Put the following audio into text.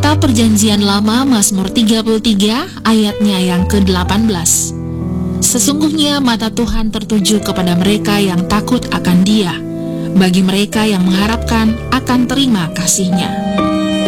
Kitab Perjanjian Lama Mazmur 33 ayatnya yang ke-18. Sesungguhnya mata Tuhan tertuju kepada mereka yang takut akan Dia, bagi mereka yang mengharapkan akan terima kasih-Nya.